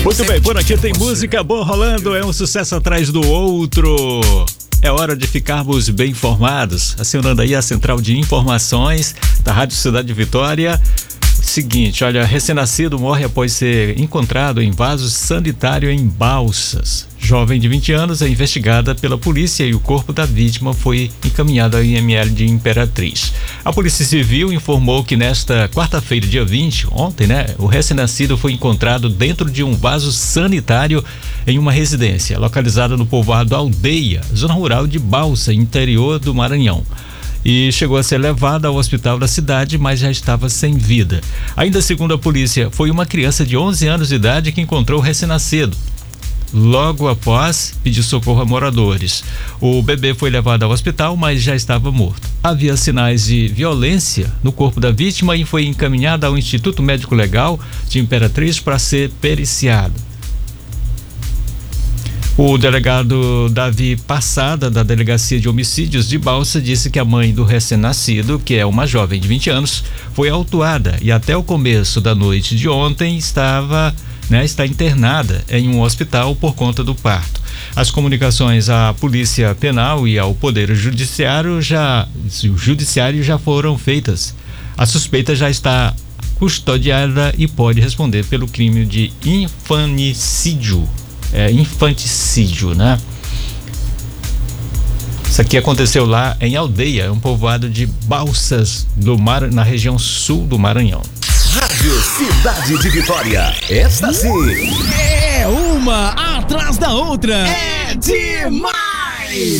Muito bem, por aqui tem música boa rolando, é um sucesso atrás do outro. É hora de ficarmos bem informados. Acionando aí a central de informações da Rádio Cidade de Vitória. Seguinte, olha, recém-nascido morre após ser encontrado em vaso sanitário em Balsas. Jovem de 20 anos é investigada pela polícia e o corpo da vítima foi encaminhado ao IML de Imperatriz. A Polícia Civil informou que nesta quarta-feira, dia 20, ontem, o recém-nascido foi encontrado dentro de um vaso sanitário em uma residência localizada no povoado Aldeia, zona rural de Balsa, interior do Maranhão. E chegou a ser levado ao hospital da cidade, mas já estava sem vida. Ainda segundo a polícia, foi uma criança de 11 anos de idade que encontrou o recém-nascido. Logo após, pediu socorro a moradores. O bebê foi levado ao hospital, mas já estava morto. Havia sinais de violência no corpo da vítima e foi encaminhado ao Instituto Médico Legal de Imperatriz para ser periciado. O delegado Davi Passada, da Delegacia de Homicídios de Balsa, disse que a mãe do recém-nascido, que é uma jovem de 20 anos, foi autuada e até o começo da noite de ontem está internada em um hospital por conta do parto. As comunicações à Polícia Penal e ao Poder Judiciário já foram feitas. A suspeita já está custodiada e pode responder pelo crime de infanticídio. Infanticídio, né? Isso aqui aconteceu lá em Aldeia, um povoado de Balsas, na região sul do Maranhão. Rádio Cidade de Vitória. Esta sim é uma atrás da outra. É demais!